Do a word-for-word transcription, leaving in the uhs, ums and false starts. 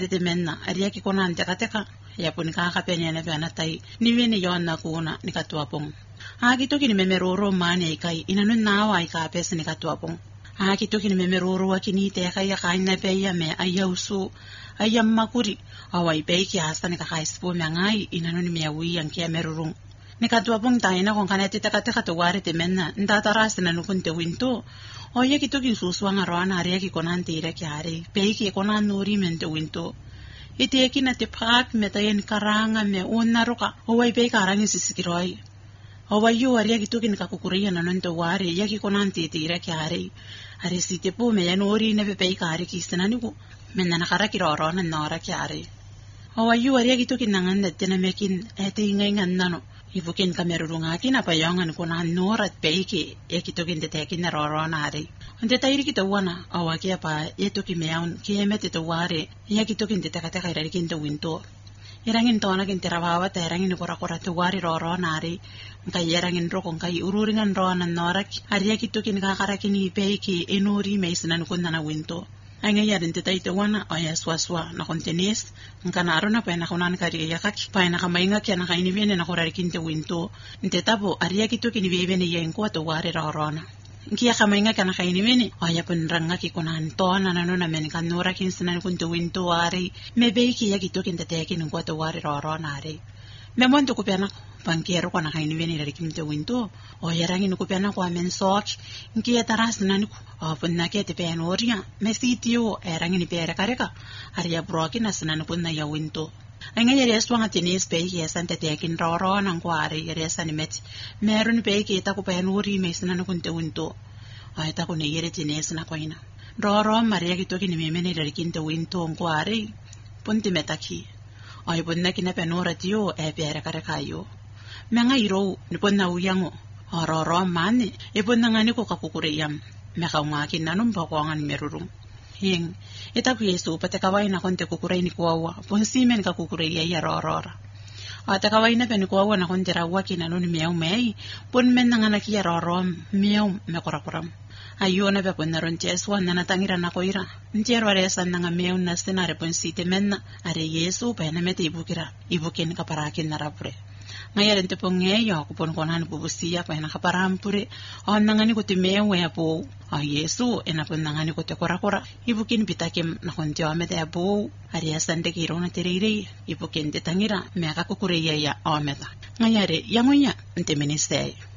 Rete menna ariaki konan teka teka ya pun kaka penya na pena tai ni vini yonna kuna ni katuapong. Haki toki ni memeroro mani kai inanun nawa ika pesa ni katuapong. Haki toki ni memeroro wakini te kai ya kaina peya me ayausu ayam makuri awai peiki hasta ni kakai spo mengai inanun me awi yang kia merurung. Ni katuapong taina kong kanete teka teka to wari te menna ndataras na nukun te winto. O ya kitoki suswanga roana ariaki konan te ira kiare peiki konan nuri mente winto. Iti eki na te pak me tayen karanga me unaruka awai peika arangi sisikiroi. Awai yu ariaki toki ni kakukuria na nonto wari yaki konan te te ira kiare. Ari si te po me yanori nebe peika ari kisana niku menna nakaraki roana nora kiare. Awai yu ariaki toki nanganda tena mekin ete ingai ngannano. Ibukin kamerurunga kina payongan konan norat peiki eki toki te tekin na roana ari. Ante tairi kita wana awaki apa yetuki meaun kiemete to ware yaki toki te teka teka irarikin te winto. Irangin tona kin terawawa ta irangin kora kora te wari roana ari. Nkai irangin rokong kai ururingan roana norak ari yaki toki kakarakin peiki enori meisinan kunana winto. Ainga yarin te taite wana aya swaswa na kontenes nkana arona pa na konan kari yakaki pa na kamainga kya na kaini vene na korarikin te winto nte tabo ari yaki toki ni vene yenko to ware roana. Nkia kamainga kana kaini vene aya pun ranga ki konan tona na nona men kan nora kin sinan kun te winto ware me beiki yaki toki te tekin ko to ware roana are. Me monto ko piana pankiero kana kaini vene rarikin te winto o yarangin ko piana ko amen sok nkia taras nan ko punna ke te pen oria me sitio erangin pere kareka aria broki na sinan punna ya winto. Ainga yere swanga tenis pe ye sante tekin roro nan kware yere sanimet merun pe ke ta ko pen ori me sinan kun te winto. Ai ta ko ne yere tenis na koina. Roro maria ki toki ni me mene rarikin te winto kware punti metaki. Ai punna ki na penora tio e pere kareka yo. Menga iro ni punna uyango. Roro mane e punna ngani ko kakukuriyam. Meka umakin na nung bakuangan merurung. Hing, itaku yesu pati kawai na konti kukuray ni kuwawa, ponsimen ka kukuray ay yarorora. At kawai na pen kuwawa na konti rawa kinanun miyaw may, pun men nga nakiyarorom, miyaw mekurakuram. Ayo na bepon na ron tiyeswan na natangiran ako ira. Ntiyero aresan na nga miyaw na sinare ponsiti men na, are yesu pa na meti ibukira, ibukin kaparakin na rapre. Ngayon te pong ngayon ako pon konan pupusiya pa nakaparampure o nangani ko te mewe po a Yesu ena pon nangani ko te kora-kora ibukin pitakim na konti amete po ariasan de kiro na tirire ibukin te tangira me akakukureya ya ameta ngayare yangunya ente ministay